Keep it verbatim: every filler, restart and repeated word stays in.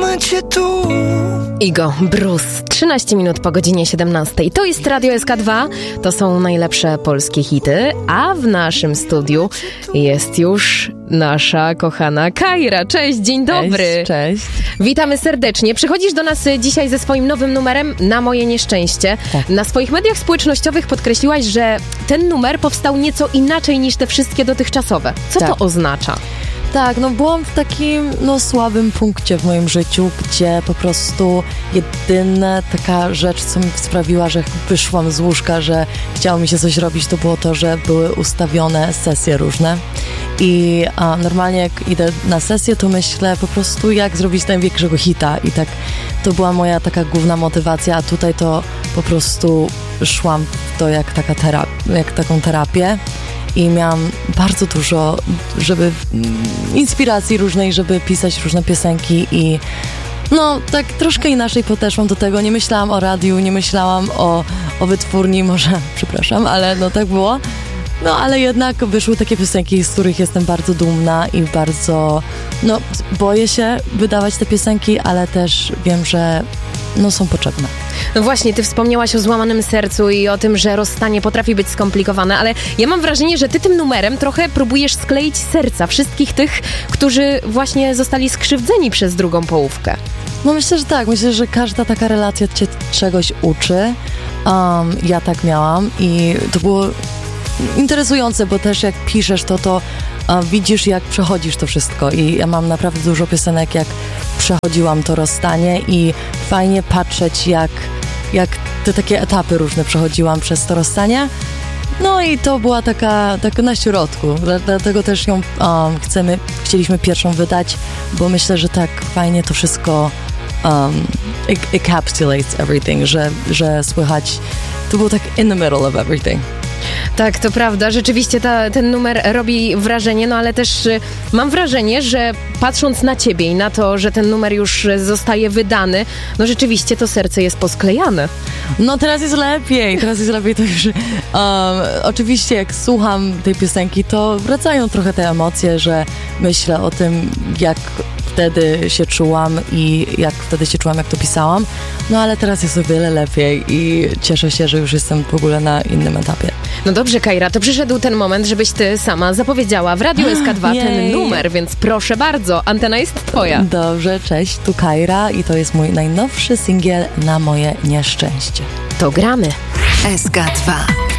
cię tu. Igo, Bruce, trzynaście minut po godzinie siedemnastej. To jest Radio S K dwa, to są najlepsze polskie hity, a w naszym studiu jest już nasza kochana Kaira. Cześć, dzień dobry. Cześć, cześć. Witamy serdecznie. Przychodzisz do nas dzisiaj ze swoim nowym numerem Na moje nieszczęście. Tak. Na swoich mediach społecznościowych podkreśliłaś, że ten numer powstał nieco inaczej niż te wszystkie dotychczasowe. Co Tak. to oznacza? Tak, no byłam w takim no słabym punkcie w moim życiu, gdzie po prostu jedyna taka rzecz, co mi sprawiła, że wyszłam z łóżka, że chciało mi się coś robić, to było to, że były ustawione sesje różne. I a, normalnie jak idę na sesję, to myślę po prostu, jak zrobić największego hita. I tak to była moja taka główna motywacja, a tutaj to po prostu szłam w to jak, taka terap- jak taką terapię. I miałam bardzo dużo, żeby inspiracji różnej, żeby pisać różne piosenki i no tak troszkę inaczej podeszłam do tego. Nie myślałam o radiu, nie myślałam o, o wytwórni, może, przepraszam, ale no tak było. No ale jednak wyszły takie piosenki, z których jestem bardzo dumna i bardzo, no boję się wydawać te piosenki, ale też wiem, że no są potrzebne. No właśnie, ty wspomniałaś o złamanym sercu i o tym, że rozstanie potrafi być skomplikowane, ale ja mam wrażenie, że ty tym numerem trochę próbujesz skleić serca wszystkich tych, którzy właśnie zostali skrzywdzeni przez drugą połówkę. No myślę, że tak. Myślę, że każda taka relacja cię czegoś uczy. Um, ja tak miałam i to było interesujące, bo też jak piszesz to, to uh, widzisz, jak przechodzisz to wszystko i ja mam naprawdę dużo piosenek, jak przechodziłam to rozstanie i fajnie patrzeć, jak, jak te takie etapy różne przechodziłam przez to rozstanie. No i to była taka, taka na środku, dlatego też ją um, chcemy, chcieliśmy pierwszą wydać, bo myślę, że tak fajnie to wszystko um, encapsulates everything, że, że słychać, to było tak in the middle of everything. Tak, to prawda. Rzeczywiście ta, ten numer robi wrażenie, no ale też y, mam wrażenie, że patrząc na ciebie i na to, że ten numer już zostaje wydany, no rzeczywiście to serce jest posklejane. No teraz jest lepiej, teraz jest lepiej to już. Um, oczywiście jak słucham tej piosenki, to wracają trochę te emocje, że myślę o tym, jak wtedy się czułam i jak wtedy się czułam, jak to pisałam. No ale teraz jest o wiele lepiej i cieszę się, że już jestem w ogóle na innym etapie. No dobrze, Kaira, to przyszedł ten moment, żebyś ty sama zapowiedziała w Radiu S K dwa Jej. ten numer, więc proszę bardzo, antena jest twoja. Dobrze, cześć, tu Kaira i to jest mój najnowszy singiel Na moje nieszczęście. To gramy. S K dwa.